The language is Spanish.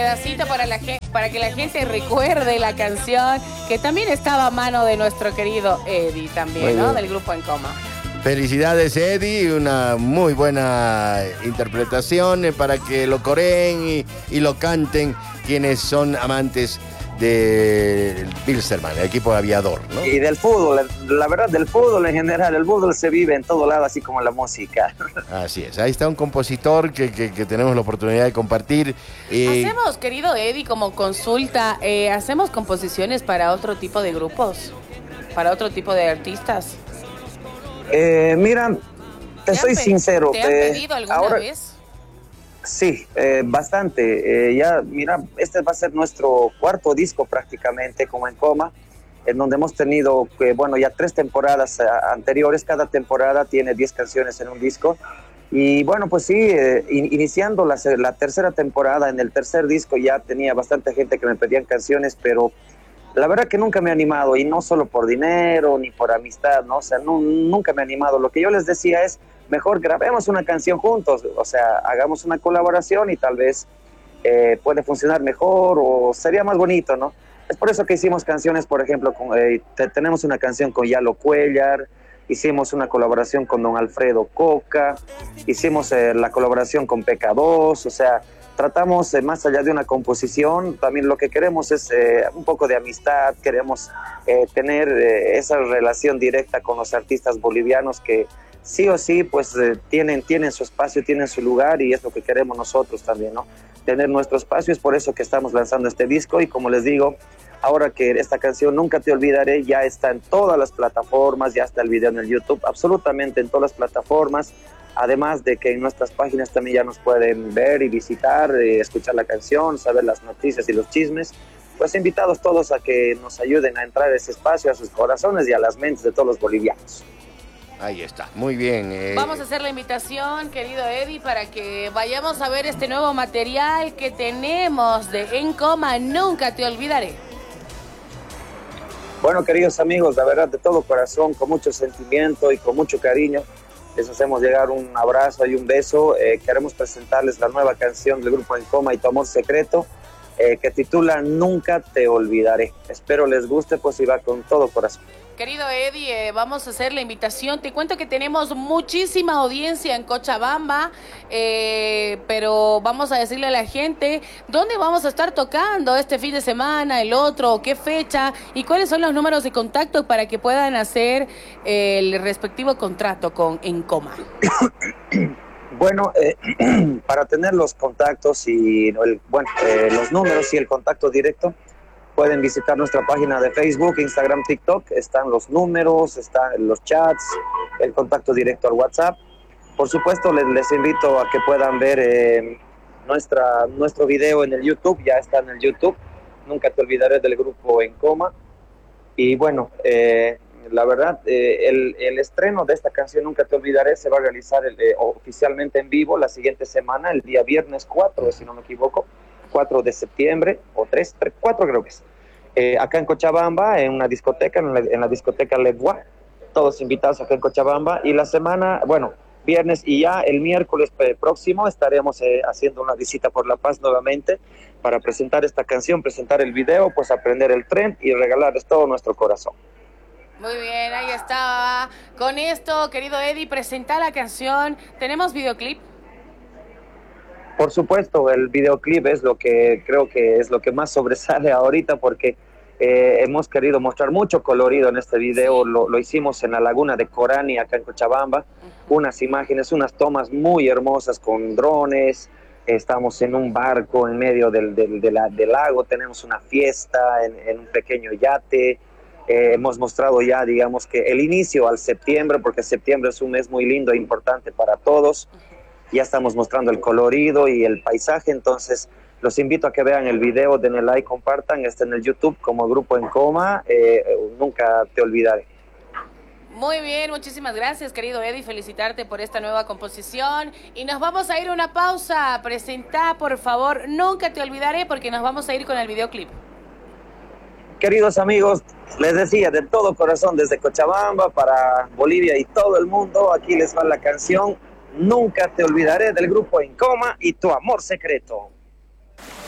pedacito para que la gente recuerde la canción, que también estaba a mano de nuestro querido Eddie también, ¿no? Del grupo En Coma. Felicidades, Eddie, una muy buena interpretación para que lo coreen y lo canten quienes son amantes del Bilzerman, el equipo aviador, ¿no? Y del fútbol, la verdad, del fútbol en general. El fútbol se vive en todo lado, así como la música. Así es, ahí está un compositor que tenemos la oportunidad de compartir. Hacemos, querido Eddie, como consulta, ¿hacemos composiciones para otro tipo de grupos? ¿Para otro tipo de artistas? Mira, te soy sincero. ¿Te han pedido alguna vez? Sí, bastante. Ya, mira, este va a ser nuestro cuarto disco prácticamente, como En Coma, en donde hemos tenido, bueno, ya 3 temporadas anteriores. Cada temporada tiene 10 canciones en un disco. Y bueno, pues sí, iniciando la tercera temporada, en el tercer disco ya tenía bastante gente que me pedían canciones, pero la verdad que nunca me he animado, y no solo por dinero ni por amistad, ¿no? O sea, nunca me he animado. Lo que yo les decía es, mejor grabemos una canción juntos, o sea, hagamos una colaboración y tal vez puede funcionar mejor o sería más bonito, ¿no? Es por eso que hicimos canciones, por ejemplo, tenemos una canción con Yalo Cuellar, hicimos una colaboración con Don Alfredo Coca, hicimos la colaboración con PK2, o sea, tratamos más allá de una composición, también lo que queremos es un poco de amistad, queremos tener esa relación directa con los artistas bolivianos que sí o sí pues tienen su espacio, tienen su lugar, y es lo que queremos nosotros también, ¿no? Tener nuestro espacio. Es por eso que estamos lanzando este disco, y como les digo, ahora que esta canción Nunca Te Olvidaré ya está en todas las plataformas, ya está el video en el YouTube, absolutamente en todas las plataformas. Además de que en nuestras páginas también ya nos pueden ver y visitar, escuchar la canción, saber las noticias y los chismes. Pues invitados todos a que nos ayuden a entrar a ese espacio, a sus corazones y a las mentes de todos los bolivianos. Ahí está, muy bien. Vamos a hacer la invitación, querido Eddie, para que vayamos a ver este nuevo material que tenemos de En Coma, Nunca Te Olvidaré. Bueno, queridos amigos, la verdad, de todo corazón, con mucho sentimiento y con mucho cariño, les hacemos llegar un abrazo y un beso. Queremos presentarles la nueva canción del grupo En Coma y Tu Amor Secreto, que titula Nunca Te Olvidaré. Espero les guste, pues, y va con todo corazón. Querido Eddie, vamos a hacer la invitación. Te cuento que tenemos muchísima audiencia en Cochabamba, pero vamos a decirle a la gente dónde vamos a estar tocando este fin de semana, el otro, qué fecha y cuáles son los números de contacto para que puedan hacer el respectivo contrato con En Coma. Bueno, para tener los contactos y los números y el contacto directo, pueden visitar nuestra página de Facebook, Instagram, TikTok. Están los números, están los chats, el contacto directo al WhatsApp. Por supuesto, les invito a que puedan ver nuestro video en el YouTube. Ya está en el YouTube. Nunca Te Olvidaré, del grupo En Coma. Y bueno, la verdad, el estreno de esta canción Nunca Te Olvidaré se va a realizar oficialmente en vivo la siguiente semana, el día viernes 4, si no me equivoco, 4 de septiembre, o 4 creo que es. Acá en Cochabamba, en una discoteca, en la discoteca Le Bois, todos invitados acá en Cochabamba. Y la semana, bueno, viernes y ya el miércoles próximo estaremos haciendo una visita por La Paz nuevamente para presentar esta canción, presentar el video, pues aprender el tren y regalarles todo nuestro corazón. Muy bien, ahí está. Con esto, querido Eddie, presenta la canción. ¿Tenemos videoclip? Por supuesto, el videoclip es lo que creo que es lo que más sobresale ahorita, porque hemos querido mostrar mucho colorido en este video. Lo hicimos en la laguna de Corani, acá en Cochabamba. Unas imágenes, unas tomas muy hermosas con drones. Estamos en un barco en medio del lago, tenemos una fiesta en un pequeño yate. Hemos mostrado ya, digamos, que el inicio al septiembre, porque septiembre es un mes muy lindo e importante para todos. Ya estamos mostrando el colorido y el paisaje, entonces los invito a que vean el video, denle like, compartan, está en el YouTube como Grupo En Coma, Nunca Te Olvidaré. Muy bien, muchísimas gracias, querido Eddie, felicitarte por esta nueva composición. Y nos vamos a ir a una pausa. Presentá, por favor, Nunca Te Olvidaré, porque nos vamos a ir con el videoclip. Queridos amigos, les decía de todo corazón desde Cochabamba para Bolivia y todo el mundo, aquí les va la canción Nunca Te Olvidaré, del grupo En Coma y Tu Amor Secreto.